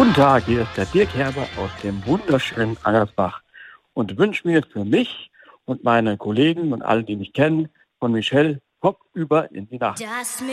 Guten Tag, hier ist der Dirk Herber aus dem wunderschönen Angersbach und wünsche mir für mich und meine Kollegen und alle, die mich kennen, von Michelle Kopf über in die Nacht.